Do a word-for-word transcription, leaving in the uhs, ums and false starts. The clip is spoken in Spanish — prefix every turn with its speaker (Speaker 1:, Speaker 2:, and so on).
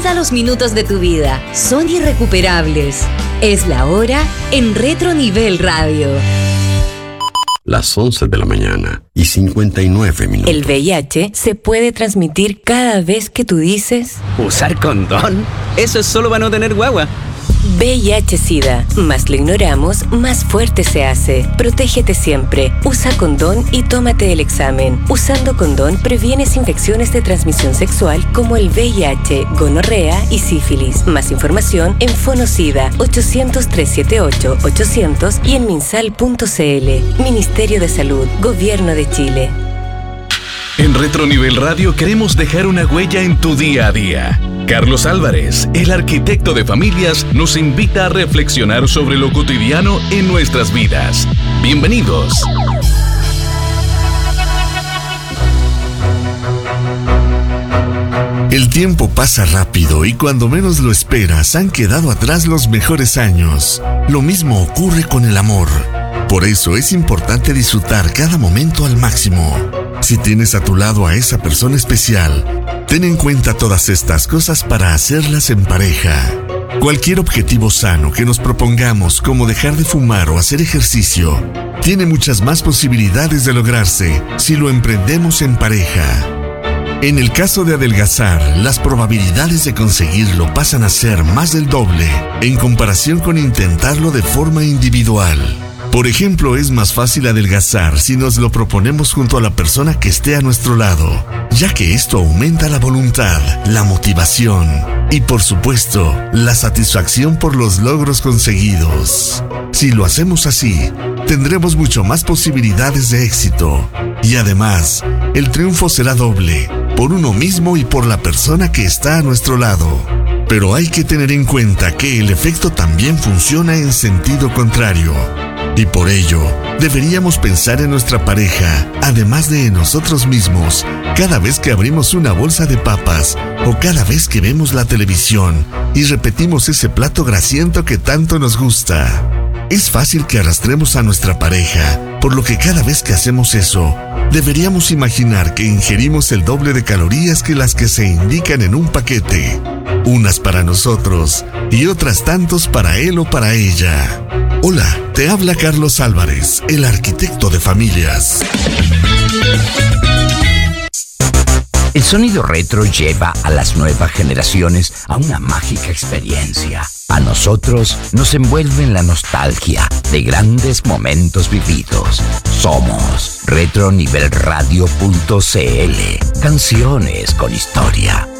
Speaker 1: Recuerda los minutos de tu vida. Son irrecuperables. Es la hora en Retro Nivel Radio.
Speaker 2: Las once de la mañana y cincuenta y nueve minutos.
Speaker 3: El V I H se puede transmitir cada vez que tú dices...
Speaker 4: ¿Usar condón? Eso es solo para no tener guagua.
Speaker 3: V I H-Sida. Más lo ignoramos, más fuerte se hace. Protégete siempre. Usa condón y tómate el examen. Usando condón previenes infecciones de transmisión sexual como el V I H, gonorrea y sífilis. Más información en Fonocida ochocientos, trescientos setenta y ocho, ochocientos y en minsal punto c l. Ministerio de Salud, Gobierno de Chile.
Speaker 5: En Retronivel Radio queremos dejar una huella en tu día a día. Carlos Álvarez, el arquitecto de familias, nos invita a reflexionar sobre lo cotidiano en nuestras vidas. Bienvenidos.
Speaker 6: El tiempo pasa rápido y cuando menos lo esperas han quedado atrás los mejores años. Lo mismo ocurre con el amor. Por eso es importante disfrutar cada momento al máximo. Si tienes a tu lado a esa persona especial, ten en cuenta todas estas cosas para hacerlas en pareja. Cualquier objetivo sano que nos propongamos, como dejar de fumar o hacer ejercicio, tiene muchas más posibilidades de lograrse si lo emprendemos en pareja. En el caso de adelgazar, las probabilidades de conseguirlo pasan a ser más del doble en comparación con intentarlo de forma individual. Por ejemplo, es más fácil adelgazar si nos lo proponemos junto a la persona que esté a nuestro lado, ya que esto aumenta la voluntad, la motivación y, por supuesto, la satisfacción por los logros conseguidos. Si lo hacemos así, tendremos mucho más posibilidades de éxito y además, el triunfo será doble, por uno mismo y por la persona que está a nuestro lado. Pero hay que tener en cuenta que el efecto también funciona en sentido contrario. Y por ello, deberíamos pensar en nuestra pareja, además de en nosotros mismos, cada vez que abrimos una bolsa de papas o cada vez que vemos la televisión y repetimos ese plato grasiento que tanto nos gusta. Es fácil que arrastremos a nuestra pareja, por lo que cada vez que hacemos eso, deberíamos imaginar que ingerimos el doble de calorías que las que se indican en un paquete. Unas para nosotros y otras tantos para él o para ella. Hola, te habla Carlos Álvarez, el arquitecto de familias.
Speaker 7: El sonido retro lleva a las nuevas generaciones a una mágica experiencia. A nosotros nos envuelve en la nostalgia de grandes momentos vividos. Somos Retro Nivel Radio punto c l. Canciones con historia.